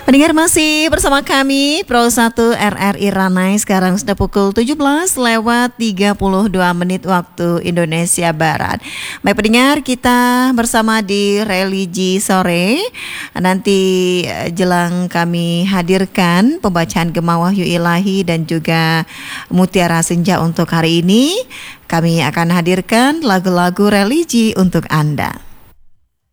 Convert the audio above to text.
Pendengar masih bersama kami Pro 1 RRI Ranai. Sekarang sudah pukul 17 lewat 32 menit waktu Indonesia Barat. Baik pendengar, kita bersama di Religi Sore. Nanti jelang kami hadirkan pembacaan Gema Wahyu Ilahi dan juga Mutiara Senja untuk hari ini. Kami akan hadirkan lagu-lagu religi untuk Anda.